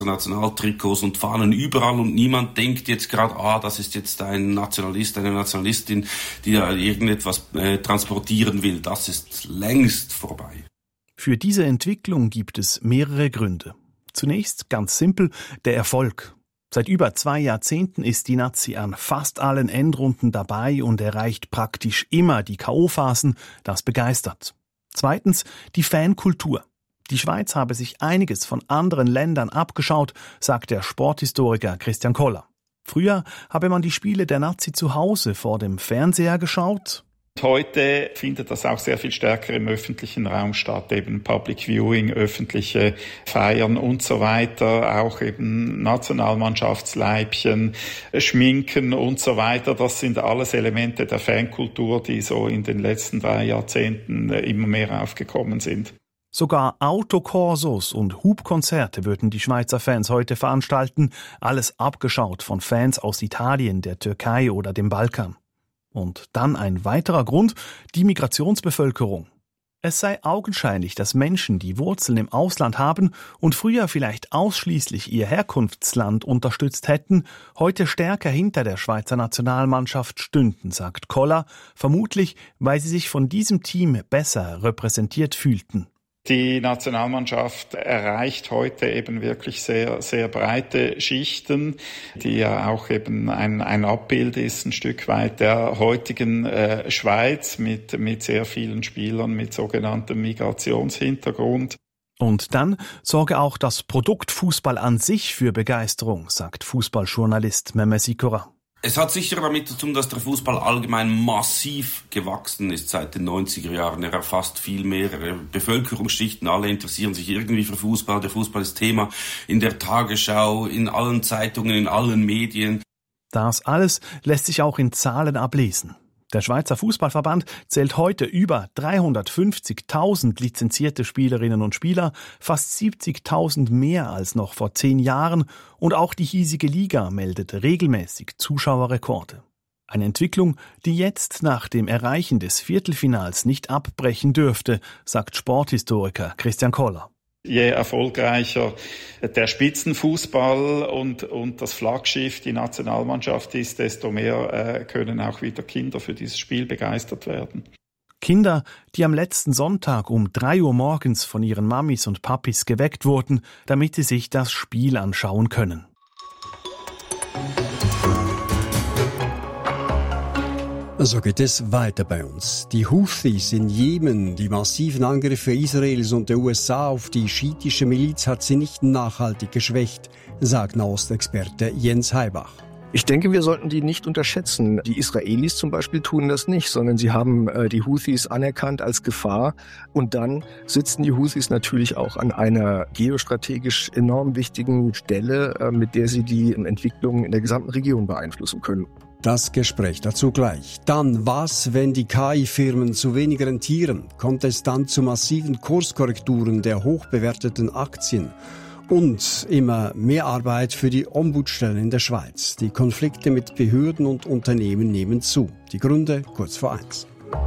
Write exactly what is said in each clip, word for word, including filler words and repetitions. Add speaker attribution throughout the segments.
Speaker 1: Nationaltrikots und Fahnen überall und niemand denkt jetzt gerade, ah, das ist jetzt ein Nationalist, eine Nationalistin, die da irgendetwas äh, transportieren will. Das ist längst vorbei.
Speaker 2: Für diese Entwicklung gibt es mehrere Gründe. Zunächst ganz simpel der Erfolg. Seit über zwei Jahrzehnten ist die Nazi an fast allen Endrunden dabei und erreicht praktisch immer die K O-Phasen. Das begeistert. Zweitens die Fankultur. Die Schweiz habe sich einiges von anderen Ländern abgeschaut, sagt der Sporthistoriker Christian Koller. Früher habe man die Spiele der Nazi zu Hause vor dem Fernseher geschaut.
Speaker 3: Heute findet das auch sehr viel stärker im öffentlichen Raum statt, eben Public Viewing, öffentliche Feiern und so weiter, auch eben Nationalmannschaftsleibchen, Schminken und so weiter. Das sind alles Elemente der Fankultur, die so in den letzten drei Jahrzehnten immer mehr aufgekommen sind.
Speaker 2: Sogar Autokorsos und Hubkonzerte würden die Schweizer Fans heute veranstalten, alles abgeschaut von Fans aus Italien, der Türkei oder dem Balkan. Und dann ein weiterer Grund, die Migrationsbevölkerung. Es sei augenscheinlich, dass Menschen, die Wurzeln im Ausland haben und früher vielleicht ausschließlich ihr Herkunftsland unterstützt hätten, heute stärker hinter der Schweizer Nationalmannschaft stünden, sagt Koller, vermutlich, weil sie sich von diesem Team besser repräsentiert fühlten.
Speaker 3: Die Nationalmannschaft erreicht heute eben wirklich sehr, sehr breite Schichten, die ja auch eben ein, ein Abbild ist, ein Stück weit der heutigen äh, Schweiz mit, mit sehr vielen Spielern mit sogenanntem Migrationshintergrund.
Speaker 2: Und dann sorge auch das Produkt Fußball an sich für Begeisterung, sagt Fußballjournalist Mehmet Sikora.
Speaker 1: Es hat sicher damit zu tun, dass der Fußball allgemein massiv gewachsen ist seit den neunziger Jahren. Er erfasst viel mehr Bevölkerungsschichten. Alle interessieren sich irgendwie für Fußball. Der Fußball ist Thema in der Tagesschau, in allen Zeitungen, in allen Medien.
Speaker 2: Das alles lässt sich auch in Zahlen ablesen. Der Schweizer Fußballverband zählt heute über dreihundertfünfzigtausend lizenzierte Spielerinnen und Spieler, fast siebzigtausend mehr als noch vor zehn Jahren, und auch die hiesige Liga meldet regelmäßig Zuschauerrekorde. Eine Entwicklung, die jetzt nach dem Erreichen des Viertelfinals nicht abbrechen dürfte, sagt Sporthistoriker Christian Koller.
Speaker 3: Je erfolgreicher der Spitzenfußball und, und das Flaggschiff, die Nationalmannschaft ist, desto mehr äh, können auch wieder Kinder für dieses Spiel begeistert werden.
Speaker 2: Kinder, die am letzten Sonntag um drei Uhr morgens von ihren Mamis und Papis geweckt wurden, damit sie sich das Spiel anschauen können.
Speaker 4: So geht es weiter bei uns. Die Houthis in Jemen, die massiven Angriffe Israels und der U S A auf die schiitische Miliz hat sie nicht nachhaltig geschwächt, sagt Nahostexperte Jens Haibach.
Speaker 5: Ich denke, wir sollten die nicht unterschätzen. Die Israelis zum Beispiel tun das nicht, sondern sie haben äh, die Houthis anerkannt als Gefahr. Und dann sitzen die Houthis natürlich auch an einer geostrategisch enorm wichtigen Stelle, äh, mit der sie die Entwicklung in der gesamten Region beeinflussen können.
Speaker 4: Das Gespräch dazu gleich. Dann, was, wenn die K I-Firmen zu wenig rentieren? Kommt es dann zu massiven Kurskorrekturen der hochbewerteten Aktien? Und immer mehr Arbeit für die Ombudsstellen in der Schweiz. Die Konflikte mit Behörden und Unternehmen nehmen zu. Die Gründe kurz vor eins.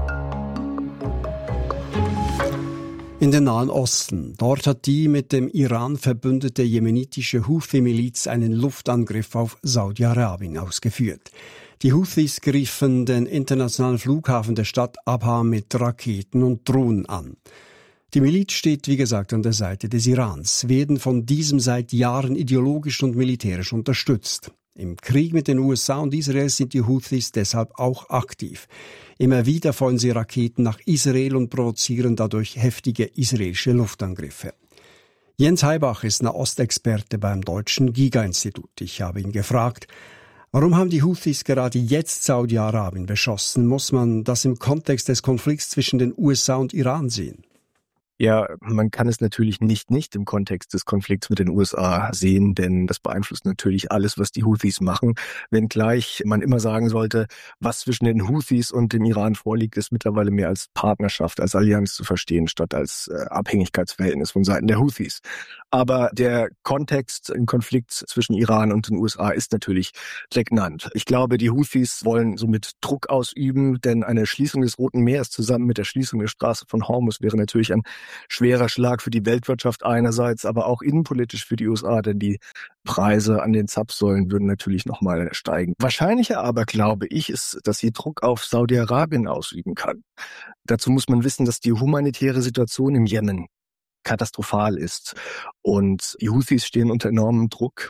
Speaker 4: In den Nahen Osten. Dort hat die mit dem Iran verbündete jemenitische Houthi-Miliz einen Luftangriff auf Saudi-Arabien ausgeführt. Die Houthis griffen den internationalen Flughafen der Stadt Abha mit Raketen und Drohnen an. Die Miliz steht, wie gesagt, an der Seite des Irans, werden von diesem seit Jahren ideologisch und militärisch unterstützt. Im Krieg mit den U S A und Israel sind die Houthis deshalb auch aktiv. Immer wieder feuern sie Raketen nach Israel und provozieren dadurch heftige israelische Luftangriffe. Jens Haibach ist Nahostexperte beim Deutschen Giga-Institut. Ich habe ihn gefragt, warum haben die Houthis gerade jetzt Saudi-Arabien beschossen? Muss man das im Kontext des Konflikts zwischen den U S A und Iran sehen?
Speaker 5: Ja, man kann es natürlich nicht nicht im Kontext des Konflikts mit den U S A sehen, denn das beeinflusst natürlich alles, was die Houthis machen. Wenngleich man immer sagen sollte, was zwischen den Houthis und dem Iran vorliegt, ist mittlerweile mehr als Partnerschaft, als Allianz zu verstehen, statt als äh, Abhängigkeitsverhältnis von Seiten der Houthis. Aber der Kontext im Konflikt zwischen Iran und den U S A ist natürlich prägnant. Ich glaube, die Houthis wollen somit Druck ausüben, denn eine Schließung des Roten Meeres zusammen mit der Schließung der Straße von Hormuz wäre natürlich ein schwerer Schlag für die Weltwirtschaft einerseits, aber auch innenpolitisch für die U S A, denn die Preise an den Zapfsäulen würden natürlich nochmal steigen. Wahrscheinlicher aber, glaube ich, ist, dass sie Druck auf Saudi-Arabien ausüben kann. Dazu muss man wissen, dass die humanitäre Situation im Jemen katastrophal ist und die Houthis stehen unter enormem Druck.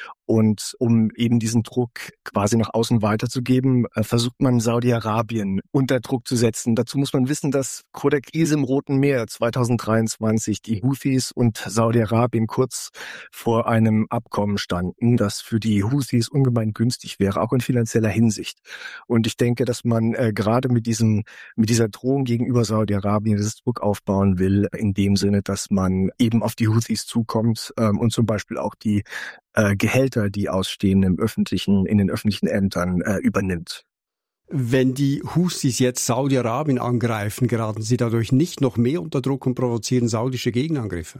Speaker 5: Und um eben diesen Druck quasi nach außen weiterzugeben, versucht man Saudi-Arabien unter Druck zu setzen. Dazu muss man wissen, dass vor der Krise im Roten Meer zwanzig dreiundzwanzig die Houthis und Saudi-Arabien kurz vor einem Abkommen standen, das für die Houthis ungemein günstig wäre, auch in finanzieller Hinsicht. Und ich denke, dass man äh, gerade mit diesem, mit dieser Drohung gegenüber Saudi-Arabien dieses Druck aufbauen will, in dem Sinne, dass man eben auf die Houthis zukommt ähm, und zum Beispiel auch die äh, Gehälter, die ausstehen im öffentlichen, in den öffentlichen Ämtern äh, übernimmt.
Speaker 4: Wenn die Houthis jetzt Saudi-Arabien angreifen, geraten sie dadurch nicht noch mehr unter Druck und provozieren saudische Gegenangriffe?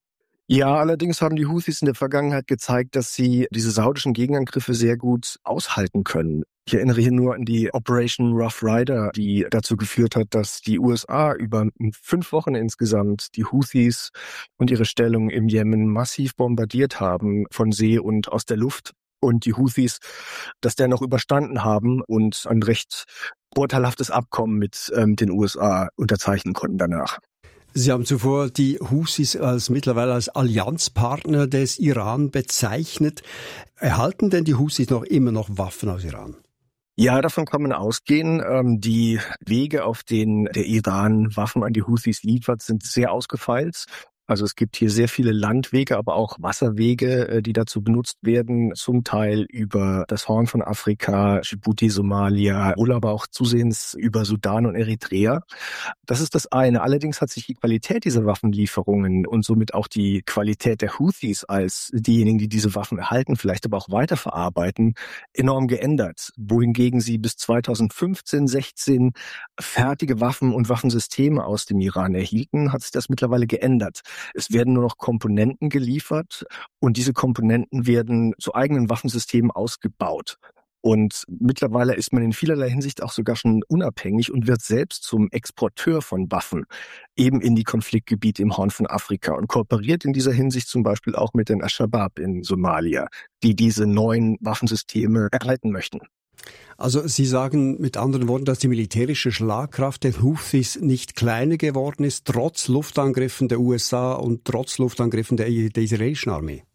Speaker 5: Ja, allerdings haben die Houthis in der Vergangenheit gezeigt, dass sie diese saudischen Gegenangriffe sehr gut aushalten können. Ich erinnere hier nur an die Operation Rough Rider, die dazu geführt hat, dass die U S A über fünf Wochen insgesamt die Houthis und ihre Stellung im Jemen massiv bombardiert haben, von See und aus der Luft. Und die Houthis das dennoch überstanden haben und ein recht vorteilhaftes Abkommen mit ähm, den U S A unterzeichnen konnten danach.
Speaker 4: Sie haben zuvor die Houthis als mittlerweile als Allianzpartner des Iran bezeichnet. Erhalten denn die Houthis noch immer noch Waffen aus Iran?
Speaker 5: Ja, davon kann man ausgehen. Ähm, die Wege, auf denen der Iran Waffen an die Houthis liefert, sind sehr ausgefeilt. Also es gibt hier sehr viele Landwege, aber auch Wasserwege, die dazu benutzt werden, zum Teil über das Horn von Afrika, Djibouti, Somalia, oder aber auch zusehends über Sudan und Eritrea. Das ist das eine. Allerdings hat sich die Qualität dieser Waffenlieferungen und somit auch die Qualität der Houthis als diejenigen, die diese Waffen erhalten, vielleicht aber auch weiterverarbeiten, enorm geändert. Wohingegen sie bis zweitausendfünfzehn, sechzehn fertige Waffen und Waffensysteme aus dem Iran erhielten, hat sich das mittlerweile geändert. Es werden nur noch Komponenten geliefert und diese Komponenten werden zu eigenen Waffensystemen ausgebaut. Und mittlerweile ist man in vielerlei Hinsicht auch sogar schon unabhängig und wird selbst zum Exporteur von Waffen, eben in die Konfliktgebiete im Horn von Afrika und kooperiert in dieser Hinsicht zum Beispiel auch mit den Al-Shabaab in Somalia, die diese neuen Waffensysteme erhalten möchten.
Speaker 4: Also Sie sagen mit anderen Worten, dass die militärische Schlagkraft der Houthis nicht kleiner geworden ist, trotz Luftangriffen der U S A und trotz Luftangriffen der, der israelischen Armee.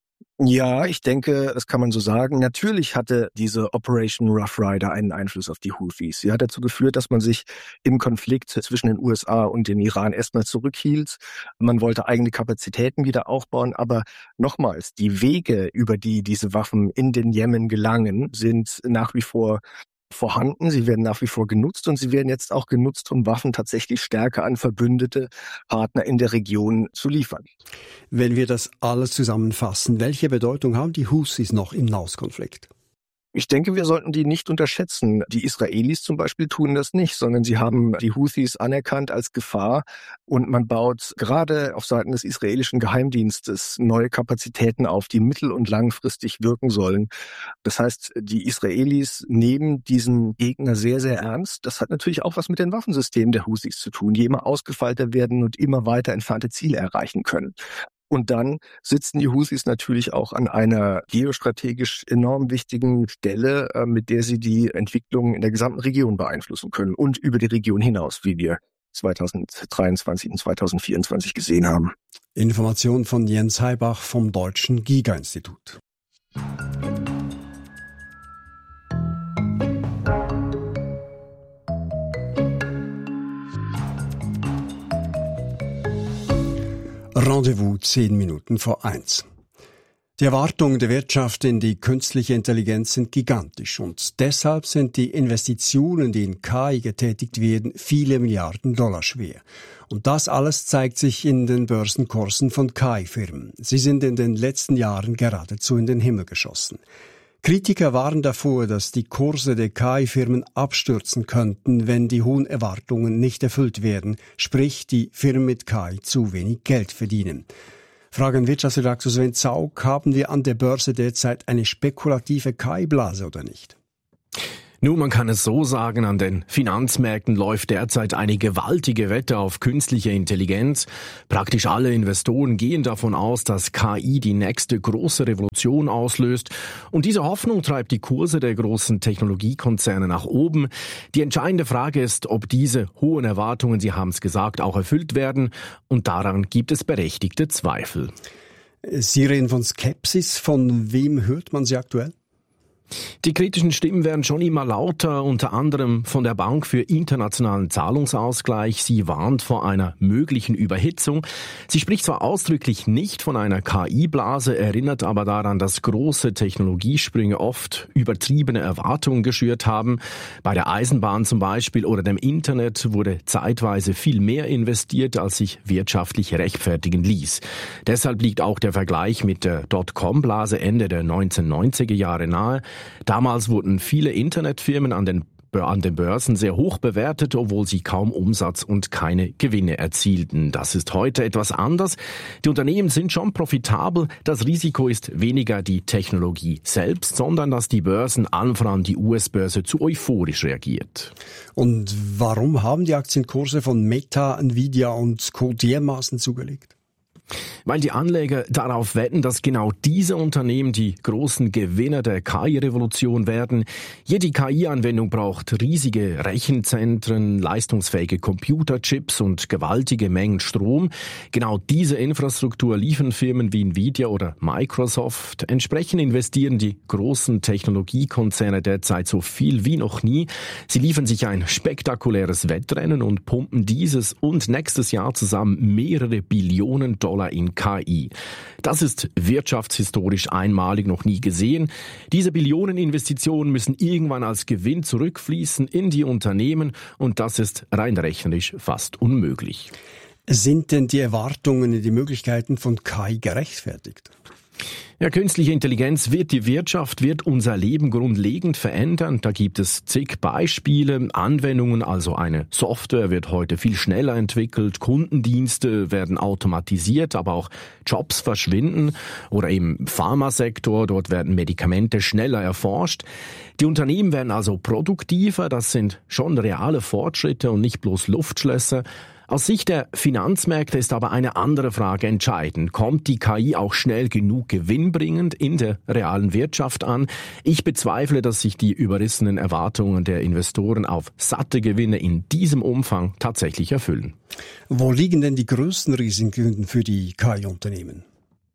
Speaker 5: Ja, ich denke, das kann man so sagen. Natürlich hatte diese Operation Rough Rider einen Einfluss auf die Houthis. Sie hat dazu geführt, dass man sich im Konflikt zwischen den U S A und dem Iran erstmal zurückhielt. Man wollte eigene Kapazitäten wieder aufbauen. Aber nochmals, die Wege, über die diese Waffen in den Jemen gelangen, sind nach wie vor vorhanden, sie werden nach wie vor genutzt und sie werden jetzt auch genutzt, um Waffen tatsächlich stärker an verbündete Partner in der Region zu liefern.
Speaker 4: Wenn wir das alles zusammenfassen, welche Bedeutung haben die Houthis noch im Nahostkonflikt?
Speaker 5: Ich denke, wir sollten die nicht unterschätzen. Die Israelis zum Beispiel tun das nicht, sondern sie haben die Houthis anerkannt als Gefahr und man baut gerade auf Seiten des israelischen Geheimdienstes neue Kapazitäten auf, die mittel- und langfristig wirken sollen. Das heißt, die Israelis nehmen diesen Gegner sehr, sehr ernst. Das hat natürlich auch was mit den Waffensystemen der Houthis zu tun, die immer ausgefeilter werden und immer weiter entfernte Ziele erreichen können. Und dann sitzen die Houthis natürlich auch an einer geostrategisch enorm wichtigen Stelle, mit der sie die Entwicklung in der gesamten Region beeinflussen können und über die Region hinaus, wie wir zwanzig dreiundzwanzig und zwanzig vierundzwanzig gesehen haben.
Speaker 4: Information von Jens Heibach vom Deutschen Giga-Institut. Rendezvous zehn Minuten vor eins. Die Erwartungen der Wirtschaft in die künstliche Intelligenz sind gigantisch und deshalb sind die Investitionen, die in K I getätigt werden, viele Milliarden Dollar schwer. Und das alles zeigt sich in den Börsenkursen von K I-Firmen. Sie sind in den letzten Jahren geradezu in den Himmel geschossen. Kritiker waren davor, dass die Kurse der K I-Firmen abstürzen könnten, wenn die hohen Erwartungen nicht erfüllt werden, sprich die Firmen mit K I zu wenig Geld verdienen. Frage an Wirtschaftsredaktor Sven Zaug, haben wir an der Börse derzeit eine spekulative K I-Blase oder nicht?
Speaker 6: Nun, man kann es so sagen, an den Finanzmärkten läuft derzeit eine gewaltige Wette auf künstliche Intelligenz. Praktisch alle Investoren gehen davon aus, dass K I die nächste große Revolution auslöst. Und diese Hoffnung treibt die Kurse der großen Technologiekonzerne nach oben. Die entscheidende Frage ist, ob diese hohen Erwartungen, Sie haben es gesagt, auch erfüllt werden. Und daran gibt es berechtigte Zweifel.
Speaker 4: Sie reden von Skepsis. Von wem hört man sie aktuell?
Speaker 6: Die kritischen Stimmen werden schon immer lauter, unter anderem von der Bank für internationalen Zahlungsausgleich. Sie warnt vor einer möglichen Überhitzung. Sie spricht zwar ausdrücklich nicht von einer K I-Blase, erinnert aber daran, dass große Technologiesprünge oft übertriebene Erwartungen geschürt haben. Bei der Eisenbahn zum Beispiel oder dem Internet wurde zeitweise viel mehr investiert, als sich wirtschaftlich rechtfertigen ließ. Deshalb liegt auch der Vergleich mit der Dotcom-Blase Ende der neunzehnhundertneunziger Jahre nahe. Damals wurden viele Internetfirmen an den, an den Börsen sehr hoch bewertet, obwohl sie kaum Umsatz und keine Gewinne erzielten. Das ist heute etwas anders. Die Unternehmen sind schon profitabel. Das Risiko ist weniger die Technologie selbst, sondern dass die Börsen, allen voran die U S-Börse, zu euphorisch reagiert.
Speaker 4: Und warum haben die Aktienkurse von Meta, Nvidia und Co. dermaßen zugelegt?
Speaker 6: Weil die Anleger darauf wetten, dass genau diese Unternehmen die großen Gewinner der K I-Revolution werden. Jede K I-Anwendung braucht riesige Rechenzentren, leistungsfähige Computerchips und gewaltige Mengen Strom. Genau diese Infrastruktur liefern Firmen wie Nvidia oder Microsoft. Entsprechend investieren die großen Technologiekonzerne derzeit so viel wie noch nie. Sie liefern sich ein spektakuläres Wettrennen und pumpen dieses und nächstes Jahr zusammen mehrere Billionen Dollar in K I. Das ist wirtschaftshistorisch einmalig, noch nie gesehen. Diese Billioneninvestitionen müssen irgendwann als Gewinn zurückfließen in die Unternehmen und das ist rein rechnerisch fast unmöglich.
Speaker 4: Sind denn die Erwartungen und die Möglichkeiten von K I gerechtfertigt?
Speaker 6: Ja, künstliche Intelligenz wird die Wirtschaft, wird unser Leben grundlegend verändern. Da gibt es zig Beispiele, Anwendungen, also eine Software wird heute viel schneller entwickelt, Kundendienste werden automatisiert, aber auch Jobs verschwinden oder im Pharmasektor, dort werden Medikamente schneller erforscht. Die Unternehmen werden also produktiver, das sind schon reale Fortschritte und nicht bloß Luftschlösser. Aus Sicht der Finanzmärkte ist aber eine andere Frage entscheidend. Kommt die K I auch schnell genug gewinnbringend in der realen Wirtschaft an? Ich bezweifle, dass sich die überrissenen Erwartungen der Investoren auf satte Gewinne in diesem Umfang tatsächlich erfüllen.
Speaker 4: Wo liegen denn die größten Risiken für die K I-Unternehmen?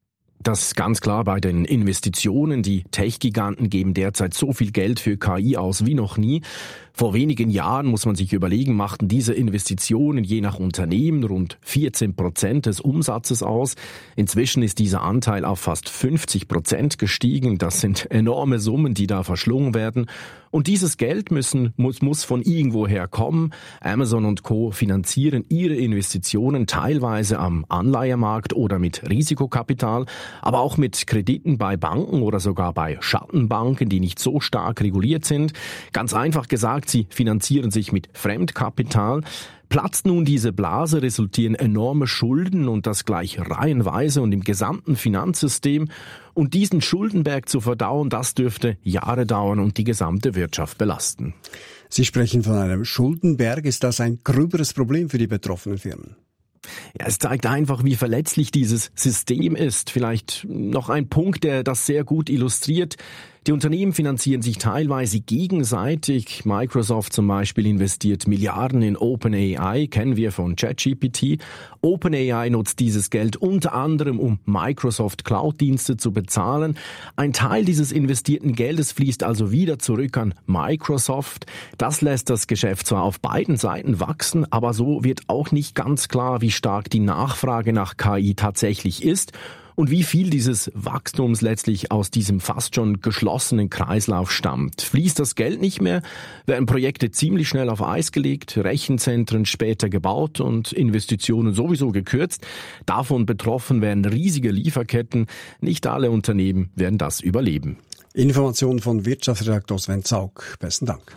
Speaker 6: Das ist ganz klar bei den Investitionen. Die Tech-Giganten geben derzeit so viel Geld für K I aus wie noch nie. Vor wenigen Jahren, muss man sich überlegen, machten diese Investitionen je nach Unternehmen rund vierzehn Prozent des Umsatzes aus. Inzwischen ist dieser Anteil auf fast fünfzig Prozent gestiegen. Das sind enorme Summen, die da verschlungen werden. Und dieses Geld müssen, muss, muss von irgendwoher kommen. Amazon und Co. finanzieren ihre Investitionen teilweise am Anleihemarkt oder mit Risikokapital, aber auch mit Krediten bei Banken oder sogar bei Schattenbanken, die nicht so stark reguliert sind. Ganz einfach gesagt, sie finanzieren sich mit Fremdkapital. Platzt nun diese Blase, resultieren enorme Schulden und das gleich reihenweise und im gesamten Finanzsystem. Und diesen Schuldenberg zu verdauen, das dürfte Jahre dauern und die gesamte Wirtschaft belasten.
Speaker 4: Sie sprechen von einem Schuldenberg. Ist das ein gröberes Problem für die betroffenen Firmen?
Speaker 6: Ja, es zeigt einfach, wie verletzlich dieses System ist. Vielleicht noch ein Punkt, der das sehr gut illustriert. Die Unternehmen finanzieren sich teilweise gegenseitig. Microsoft zum Beispiel investiert Milliarden in OpenAI, kennen wir von ChatGPT. OpenAI nutzt dieses Geld unter anderem, um Microsoft Cloud-Dienste zu bezahlen. Ein Teil dieses investierten Geldes fließt also wieder zurück an Microsoft. Das lässt das Geschäft zwar auf beiden Seiten wachsen, aber so wird auch nicht ganz klar, wie stark die Nachfrage nach K I tatsächlich ist und wie viel dieses Wachstums letztlich aus diesem fast schon geschlossenen Kreislauf stammt. Fließt das Geld nicht mehr, werden Projekte ziemlich schnell auf Eis gelegt, Rechenzentren später gebaut und Investitionen sowieso gekürzt. Davon betroffen werden riesige Lieferketten. Nicht alle Unternehmen werden das überleben.
Speaker 4: Informationen von Wirtschaftsredaktor Sven Zaug. Besten Dank.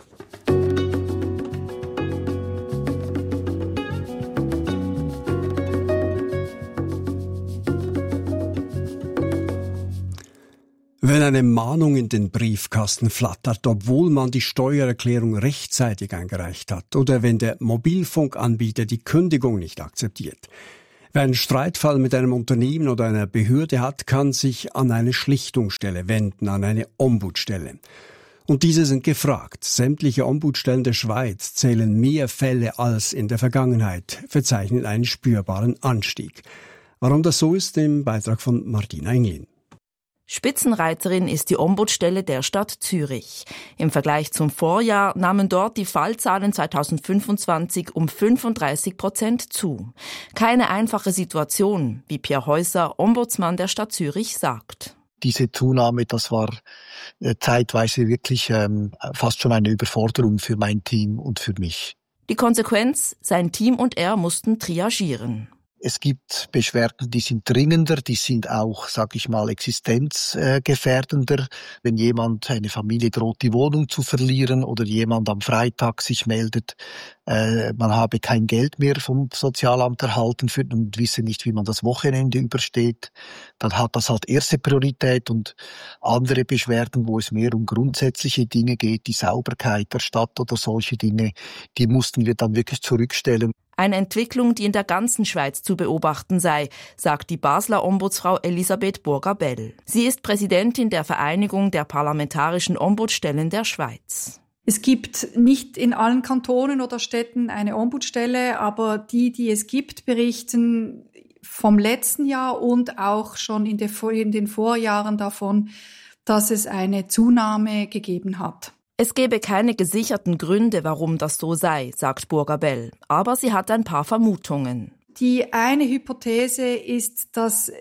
Speaker 4: Wenn eine Mahnung in den Briefkasten flattert, obwohl man die Steuererklärung rechtzeitig eingereicht hat, oder wenn der Mobilfunkanbieter die Kündigung nicht akzeptiert. Wer einen Streitfall mit einem Unternehmen oder einer Behörde hat, kann sich an eine Schlichtungsstelle wenden, an eine Ombudsstelle. Und diese sind gefragt. Sämtliche Ombudsstellen der Schweiz zählen mehr Fälle als in der Vergangenheit, verzeichnen einen spürbaren Anstieg. Warum das so ist, im Beitrag von Martina Englin.
Speaker 7: Spitzenreiterin ist die Ombudsstelle der Stadt Zürich. Im Vergleich zum Vorjahr nahmen dort die Fallzahlen zweitausendfünfundzwanzig um fünfunddreißig Prozent zu. Keine einfache Situation, wie Pierre Häuser, Ombudsmann der Stadt Zürich, sagt.
Speaker 8: Diese Zunahme, das war äh, zeitweise wirklich ähm, fast schon eine Überforderung für mein Team und für mich.
Speaker 7: Die Konsequenz, sein Team und er mussten triagieren.
Speaker 8: Es gibt Beschwerden, die sind dringender, die sind auch, sag ich mal, existenzgefährdender. Wenn jemand, eine Familie droht, die Wohnung zu verlieren oder jemand am Freitag sich meldet, äh, man habe kein Geld mehr vom Sozialamt erhalten für, und wisse nicht, wie man das Wochenende übersteht, dann hat das halt erste Priorität. Und andere Beschwerden, wo es mehr um grundsätzliche Dinge geht, die Sauberkeit der Stadt oder solche Dinge, die mussten wir dann wirklich zurückstellen.
Speaker 7: Eine Entwicklung, die in der ganzen Schweiz zu beobachten sei, sagt die Basler Ombudsfrau Elisabeth Burger-Bell. Sie ist Präsidentin der Vereinigung der parlamentarischen Ombudsstellen der Schweiz.
Speaker 9: Es gibt nicht in allen Kantonen oder Städten eine Ombudsstelle, aber die, die es gibt, berichten vom letzten Jahr und auch schon in den Vorjahren davon, dass es eine Zunahme gegeben hat.
Speaker 7: Es gebe keine gesicherten Gründe, warum das so sei, sagt Burger-Bell, aber sie hat ein paar Vermutungen.
Speaker 9: Die eine Hypothese ist, dass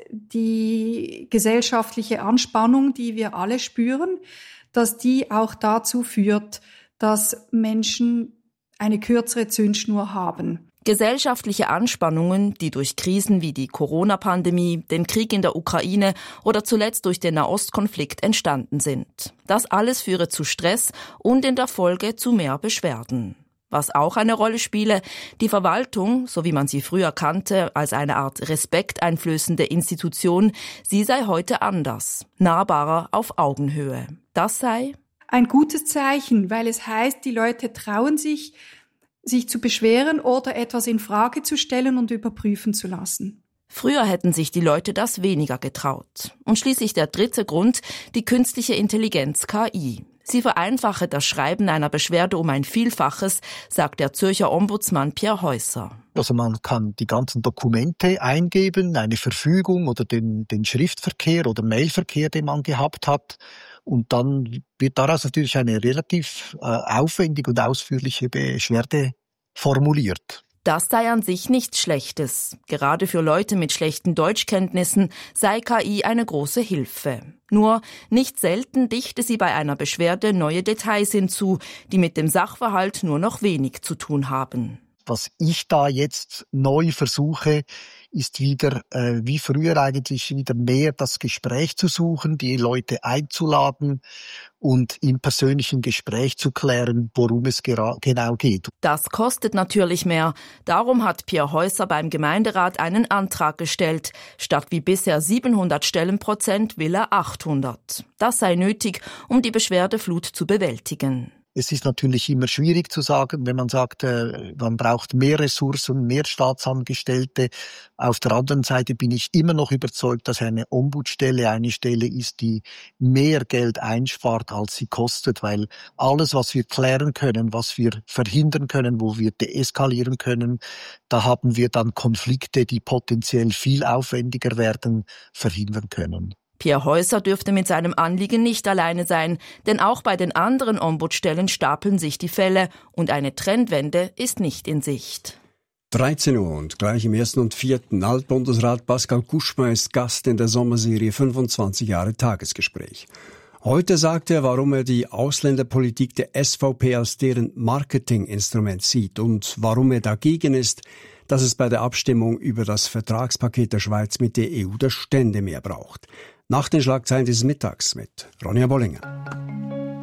Speaker 9: die gesellschaftliche Anspannung, die wir alle spüren, dass die auch dazu führt, dass Menschen eine kürzere Zündschnur haben.
Speaker 7: Gesellschaftliche Anspannungen, die durch Krisen wie die Corona-Pandemie, den Krieg in der Ukraine oder zuletzt durch den Nahostkonflikt entstanden sind. Das alles führe zu Stress und in der Folge zu mehr Beschwerden. Was auch eine Rolle spiele, die Verwaltung, so wie man sie früher kannte, als eine Art respekteinflößende Institution, sie sei heute anders, nahbarer auf Augenhöhe. Das sei
Speaker 9: ein gutes Zeichen, weil es heißt, die Leute trauen sich, sich zu beschweren oder etwas in Frage zu stellen und überprüfen zu lassen.
Speaker 7: Früher hätten sich die Leute das weniger getraut. Und schließlich der dritte Grund, die künstliche Intelligenz K I. Sie vereinfache das Schreiben einer Beschwerde um ein Vielfaches, sagt der Zürcher Ombudsmann Pierre Häuser.
Speaker 8: Also man kann die ganzen Dokumente eingeben, eine Verfügung oder den, den Schriftverkehr oder Mailverkehr, den man gehabt hat. Und dann wird daraus natürlich eine relativ äh, aufwendige und ausführliche Beschwerde formuliert.
Speaker 7: Das sei an sich nichts Schlechtes. Gerade für Leute mit schlechten Deutschkenntnissen sei K I eine große Hilfe. Nur nicht selten dichte sie bei einer Beschwerde neue Details hinzu, die mit dem Sachverhalt nur noch wenig zu tun haben.
Speaker 8: Was ich da jetzt neu versuche, ist wieder, äh, wie früher eigentlich, wieder mehr das Gespräch zu suchen, die Leute einzuladen und im persönlichen Gespräch zu klären, worum es gera- genau geht.
Speaker 7: Das kostet natürlich mehr. Darum hat Pierre Häuser beim Gemeinderat einen Antrag gestellt. Statt wie bisher siebenhundert Stellenprozent will er achthundert. Das sei nötig, um die Beschwerdeflut zu bewältigen.
Speaker 8: Es ist natürlich immer schwierig zu sagen, wenn man sagt, man braucht mehr Ressourcen, mehr Staatsangestellte. Auf der anderen Seite bin ich immer noch überzeugt, dass eine Ombudsstelle eine Stelle ist, die mehr Geld einspart, als sie kostet, weil alles, was wir klären können, was wir verhindern können, wo wir deeskalieren können, da haben wir dann Konflikte, die potenziell viel aufwendiger werden, verhindern können.
Speaker 7: Pierre Häuser dürfte mit seinem Anliegen nicht alleine sein, denn auch bei den anderen Ombudsstellen stapeln sich die Fälle und eine Trendwende ist nicht in Sicht.
Speaker 4: dreizehn Uhr und gleich im ersten und vierten Altbundesrat Pascal Kuschma ist Gast in der Sommerserie fünfundzwanzig Jahre Tagesgespräch. Heute sagt er, warum er die Ausländerpolitik der S V P als deren Marketinginstrument sieht und warum er dagegen ist, dass es bei der Abstimmung über das Vertragspaket der Schweiz mit der E U das Ständemehr braucht. Nach den Schlagzeilen dieses Mittags mit Ronja Bollinger.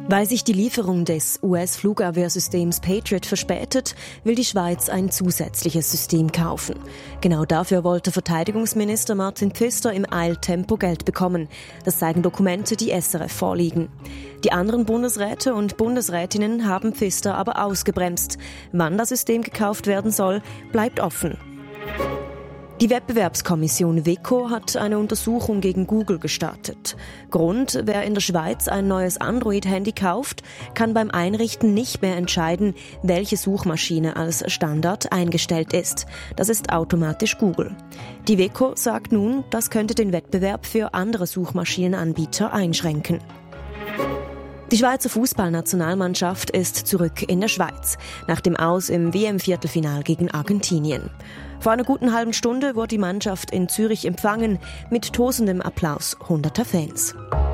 Speaker 10: Weil sich die Lieferung des U S-Flugabwehrsystems Patriot verspätet, will die Schweiz ein zusätzliches System kaufen. Genau dafür wollte Verteidigungsminister Martin Pfister im Eiltempo Geld bekommen. Das zeigen Dokumente, die S R F vorliegen. Die anderen Bundesräte und Bundesrätinnen haben Pfister aber ausgebremst. Wann das System gekauft werden soll, bleibt offen. Die Wettbewerbskommission W E C O hat eine Untersuchung gegen Google gestartet. Grund: Wer in der Schweiz ein neues Android-Handy kauft, kann beim Einrichten nicht mehr entscheiden, welche Suchmaschine als Standard eingestellt ist. Das ist automatisch Google. Die W E C O sagt nun, das könnte den Wettbewerb für andere Suchmaschinenanbieter einschränken. Die Schweizer Fußballnationalmannschaft ist zurück in der Schweiz, nach dem Aus im W M-Viertelfinal gegen Argentinien. Vor einer guten halben Stunde wurde die Mannschaft in Zürich empfangen, mit tosendem Applaus hunderter Fans.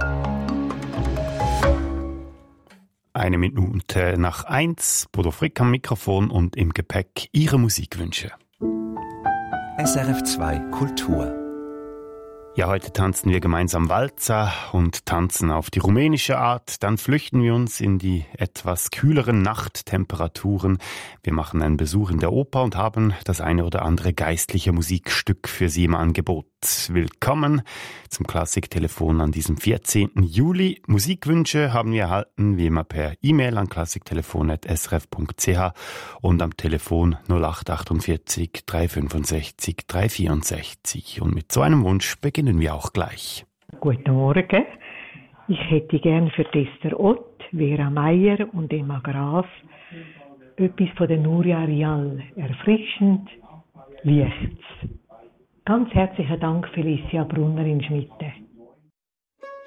Speaker 11: Eine Minute nach eins, Bodo Frick am Mikrofon und im Gepäck Ihre Musikwünsche.
Speaker 12: S R F zwei Kultur.
Speaker 11: Ja, heute tanzen wir gemeinsam Walzer und tanzen auf die rumänische Art. Dann flüchten wir uns in die etwas kühleren Nachttemperaturen. Wir machen einen Besuch in der Oper und haben das eine oder andere geistliche Musikstück für Sie im Angebot. Willkommen zum Klassiktelefon an diesem vierzehnten Juli. Musikwünsche haben wir erhalten, wie immer per E-Mail an klassiktelefon at s r f punkt c h und am Telefon null acht achtundvierzig drei fünfundsechzig drei vierundsechzig. Und mit so einem Wunsch beginnen wir auch gleich.
Speaker 13: Guten Morgen. Ich hätte gern für Esther Ott, Vera Meyer und Emma Graf etwas von der Nuria Rial. Erfrischend, Lichts. Ganz herzlichen Dank, Felicia Brunner in Schmitten.